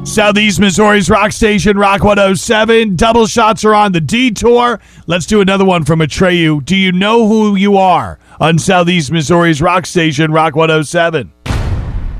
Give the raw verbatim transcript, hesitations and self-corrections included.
Southeast Missouri's rock station, Rock one oh seven. Double shots are on the detour. Let's do another one from Atreyu. Do you know who you are on Southeast Missouri's rock station, Rock one oh seven?